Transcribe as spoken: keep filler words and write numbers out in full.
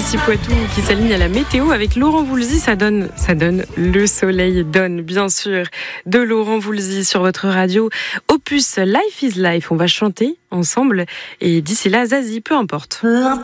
Ici Poitou qui s'aligne à la météo avec Laurent Voulzy. Ça donne, ça donne, le soleil donne, bien sûr, de Laurent Voulzy sur votre radio. Opus Life is Life. On va chanter ensemble. Et d'ici là, Zazie, peu importe.